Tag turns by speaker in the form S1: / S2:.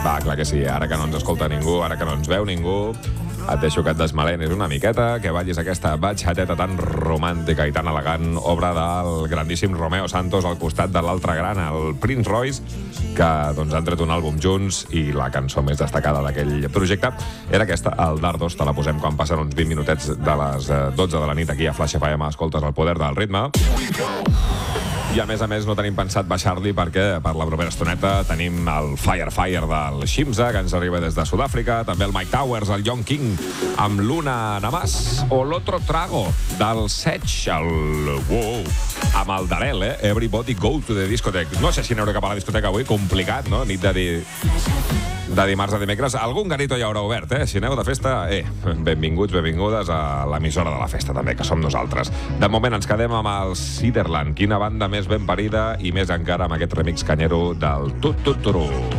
S1: Va, clar que sí, ara que no ens escolta ningú, ara que no ens veu ningú, et deixo que et desmalenis una miqueta, que ballis aquesta batxateta tan romàntica i tan elegant, obra del grandíssim Romeo Santos al costat de l'altre gran, el Prince Royce, que doncs, han tret un àlbum junts i la cançó més destacada d'aquell projecte era aquesta, el Dardos. Te la posem quan passen uns 20 minutets de les 12 de la nit aquí a Flash FM. Escoltes el poder del ritme. I a més no tenim pensat baixar-li perquè per la propera estoneta tenim el Fire del Shimza, que ens arriba des de Sud-àfrica, també el Mike Towers, el Young King, amb Luna Namás, o l'Otro Trago del Setch, el Wow, amb el Darel, Everybody Go to the Discotheque. No sé si aneu cap a la discoteca avui, complicat, no? Nit de dimarts a dimecres. Algun garito ja haurà obert, Si aneu de festa, benvinguts, benvingudes a l'emissora de la festa, també, que som nosaltres. De moment ens quedem amb el Ciderland. Quina banda més ben parida i més encara amb aquest remix canyero del Tut Tut Turu.